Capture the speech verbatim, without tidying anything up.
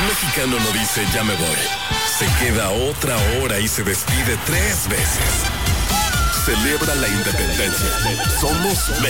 mexicano no dice ya me voy. Se queda otra hora y se despide tres veces. Celebra la independencia. Somos México.